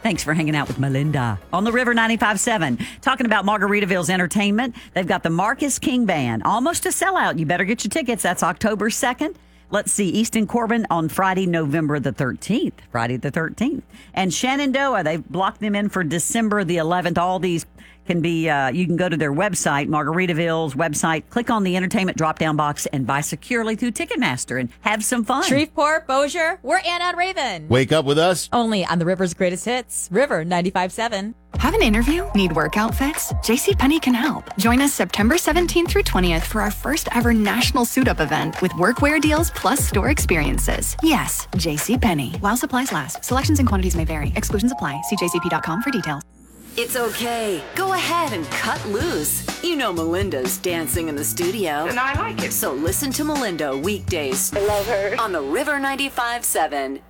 Thanks for hanging out with Melinda on the River 95.7. Talking about Margaritaville's entertainment. They've got the Marcus King Band. Almost a sellout. You better get your tickets. That's October 2nd. Let's see, Easton Corbin on Friday, November the 13th. Friday the 13th. And Shenandoah, they've blocked them in for December the 11th. All these can be, you can go to their website, Margaritaville's website, click on the entertainment drop-down box and buy securely through Ticketmaster and have some fun. Shreveport, Bossier, we're Anna and Raven. Wake up with us. Only on the River's Greatest Hits, River 95.7. Have an interview? Need work outfits? JCPenney can help. Join us September 17th through 20th for our first ever national suit-up event with workwear deals plus store experiences. Yes, JCPenney. While supplies last. Selections and quantities may vary. Exclusions apply. See jcp.com for details. It's okay. Go ahead and cut loose. You know Melinda's dancing in the studio. And I like it. So listen to Melinda weekdays. I love her. On the River 95.7.